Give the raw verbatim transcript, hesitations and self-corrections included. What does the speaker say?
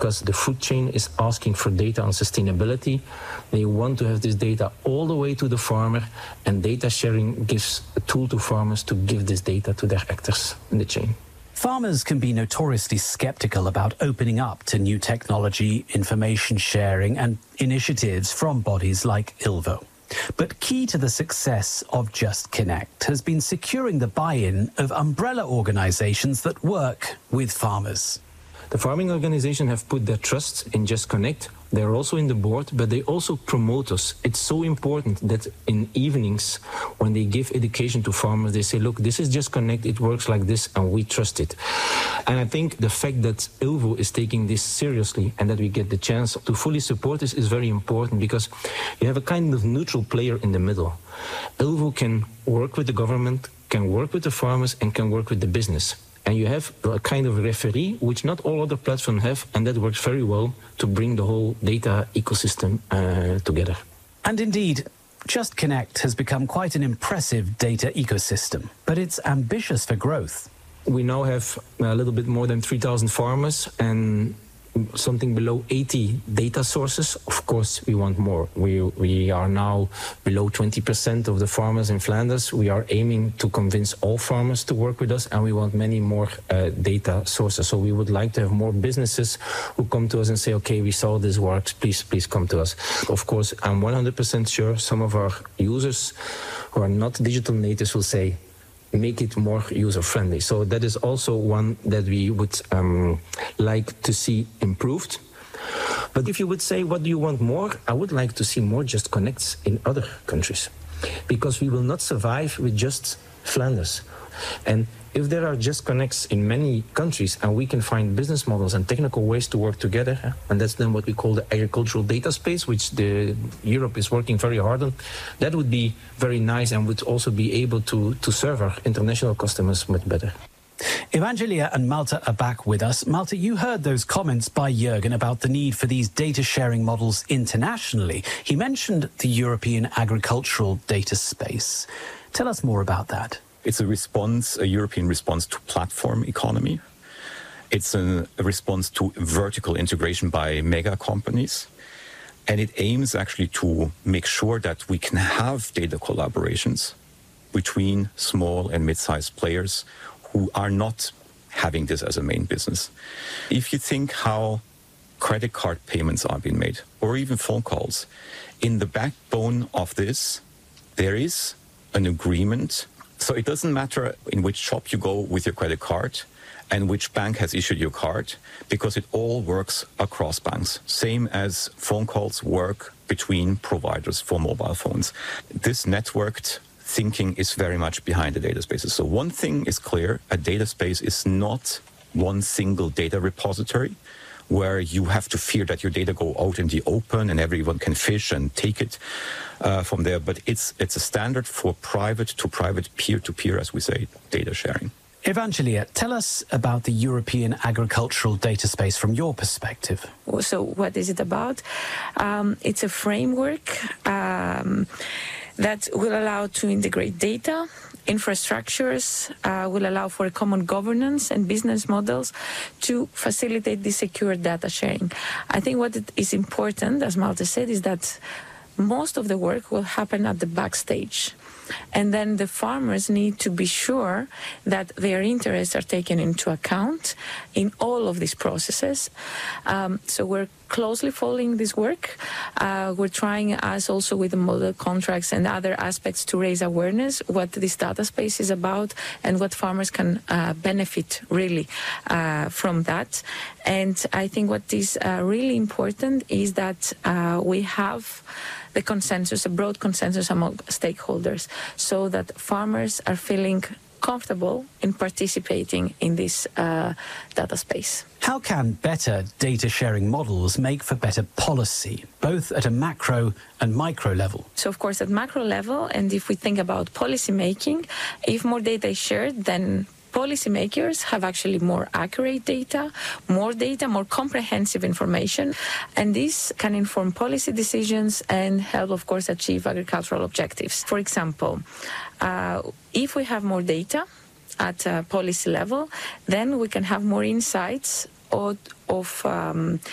because the food chain is asking for data on sustainability. They want to have this data all the way to the farmer, and data sharing gives a tool to farmers to give this data to their actors in the chain. Farmers can be notoriously skeptical about opening up to new technology, information sharing and initiatives from bodies like ILVO. But key to the success of Just Connect has been securing the buy-in of umbrella organisations that work with farmers. The farming organizations have put their trust in Just Connect. They're also in the board, but they also promote us. It's so important that in evenings, when they give education to farmers, they say, look, this is Just Connect, it works like this, and we trust it. And I think the fact that ILVO is taking this seriously and that we get the chance to fully support this is very important, because you have a kind of neutral player in the middle. ILVO can work with the government, can work with the farmers, and can work with the business. And you have a kind of referee, which not all other platforms have, and that works very well to bring the whole data ecosystem uh, together. And indeed, Just Connect has become quite an impressive data ecosystem, but it's ambitious for growth. We now have a little bit more than three thousand farmers and something below eighty data sources. Of course, we want more. We, we are now below twenty percent of the farmers in Flanders. We are aiming to convince all farmers to work with us, and we want many more uh, data sources. So we would like to have more businesses who come to us and say, okay, we saw this works, please, please come to us. Of course, I'm one hundred percent sure some of our users who are not digital natives will say, make it more user-friendly. So that is also one that we would um, like to see improved. But if you would say, what do you want more? I would like to see more Just Connects in other countries, because we will not survive with just Flanders. And if there are Just Connects in many countries and we can find business models and technical ways to work together, and that's then what we call the agricultural data space, which the Europe is working very hard on, that would be very nice and would also be able to, to serve our international customers much better. Evangelia and Malte are back with us. Malte, you heard those comments by Jürgen about the need for these data sharing models internationally. He mentioned the European agricultural data space. Tell us more about that. It's a response, a European response to platform economy. It's a, a response to vertical integration by mega companies. And it aims actually to make sure that we can have data collaborations between small and mid-sized players who are not having this as a main business. If you think how credit card payments are being made, or even phone calls, in the backbone of this, there is an agreement. So it doesn't matter in which shop you go with your credit card and which bank has issued your card, because it all works across banks. Same as phone calls work between providers for mobile phones. This networked thinking is very much behind the data spaces. So one thing is clear, a data space is not one single data repository where you have to fear that your data go out in the open and everyone can fish and take it uh, from there. But it's it's a standard for private to private, peer-to-peer, as we say, data sharing. Evangelia, tell us about the European agricultural data space from your perspective. So what is it about? Um, it's a framework um, that will allow to integrate data, infrastructures, uh, will allow for a common governance and business models to facilitate the secure data sharing. I think what is important, as Malte said, is that most of the work will happen at the backstage. And then the farmers need to be sure that their interests are taken into account in all of these processes. Um, so we're closely following this work. Uh, we're trying, as also with the model contracts and other aspects, to raise awareness what this data space is about and what farmers can uh, benefit really uh, from that. And I think what is uh, really important is that uh, we have the consensus, a broad consensus among stakeholders, so that farmers are feeling comfortable in participating in this uh, data space. How can better data sharing models make for better policy, both at a macro and micro level? So, of course, at macro level, and if we think about policy making, if more data is shared, then policymakers have actually more accurate data, more data, more comprehensive information, and this can inform policy decisions and help, of course, achieve agricultural objectives. For example, uh, if we have more data at a policy level, then we can have more insights of, of um,